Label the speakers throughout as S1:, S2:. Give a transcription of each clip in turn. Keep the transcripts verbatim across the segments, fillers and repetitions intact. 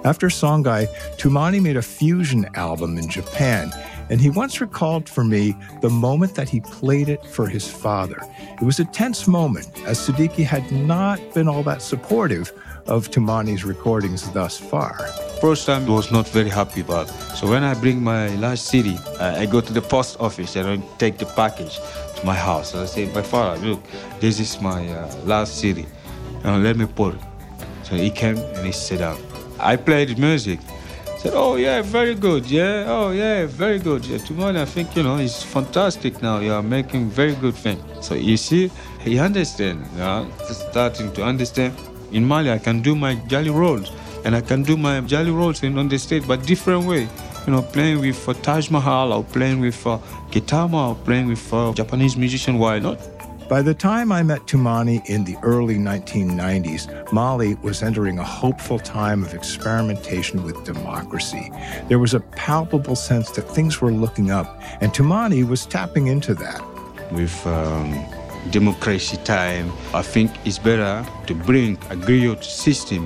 S1: After Songhai, Toumani made a fusion album in Japan, and he once recalled for me the moment that he played it for his father. It was a tense moment, as Siddiqui had not been all that supportive of Toumani's recordings thus far.
S2: First time I was not very happy about it. So when I bring my last C D, uh, I go to the post office and I take the package to my house. And I say, my father, look, this is my uh, last C D. Uh, let me put it. So he came and he sat down. I played music. I said, oh yeah, very good, yeah, oh yeah, very good. Yeah, Toumani, I think, you know, it's fantastic now. You are making very good things. So you see, he understands, you know, starting to understand. In Mali, I can do my jolly rolls, and I can do my jolly rolls in, on the stage, but different way. You know, playing with uh, Taj Mahal, or playing with uh, Gitama, or playing with uh, Japanese musician, why not?
S1: By the time I met Toumani in the early nineteen nineties, Mali was entering a hopeful time of experimentation with democracy. There was a palpable sense that things were looking up, and Toumani was tapping into that.
S2: With um, democracy time, I think it's better to bring a griot system,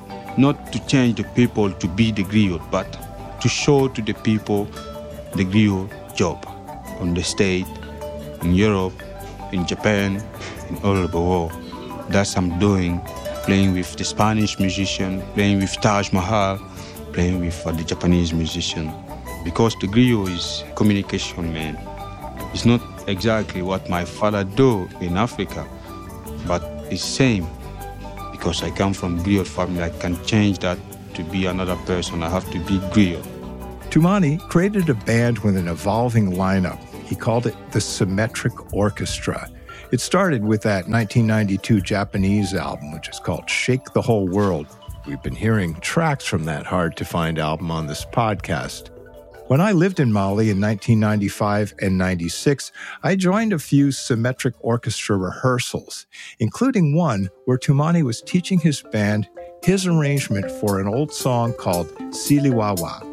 S2: not to change the people to be the griot, but to show to the people the griot job on the stage, in Europe, in Japan, in all over the world. That's what I'm doing, playing with the Spanish musician, playing with Taj Mahal, playing with uh, the Japanese musician. Because the griot is communication, man. It's not exactly what my father do in Africa, but it's same. Because I come from griot family, I can change that to be another person. I have to be griot.
S1: Toumani created a band with an evolving lineup. He called it the Symmetric Orchestra. It started with that nineteen ninety-two Japanese album, which is called Shake the Whole World. We've been hearing tracks from that hard-to-find album on this podcast. When I lived in Mali in nineteen ninety-five and ninety-six, I joined a few Symmetric Orchestra rehearsals, including one where Toumani was teaching his band his arrangement for an old song called Siliwawa.